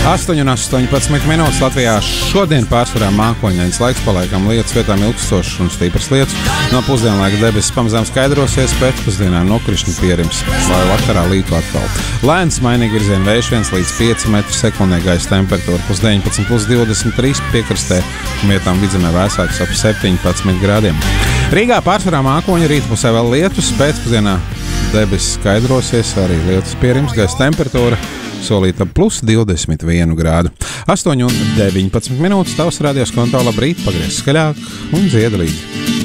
8,18 minūtes Latvijā šodien pārsvarā mākoņains laiks, paliekam lietas vietām ilgstošas un stipras lietas. No pusdienlaika debesis pamazām skaidrosies, pēcpusdienā nokrišņi pierims, lai vakarā lītu atkal. Lēns mainīgi virziena vējš 1 līdz 5 m/sekundē, gaisa temperatūra plus 19, plus 23 piekrastē un vietām vidzemē vēsāks ap 17 grādiem. Rīgā pārsvarā mākoņi, rīta pusē vēl lietus, pēcpusdienā debesis skaidrosies, arī lietus pierims, gaisa temperatūra solīta plus 21 grādu. 8,19 minūtes tavs radios kontā, labrīt, pagriez skaļāk un dziedi līdzi.